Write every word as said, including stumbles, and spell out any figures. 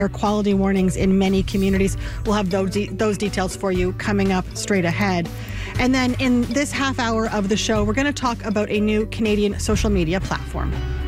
air quality warnings in many communities. We'll have those, de- those details for you coming up straight ahead. And then in this half hour of the show, we're going to talk about a new Canadian social media platform.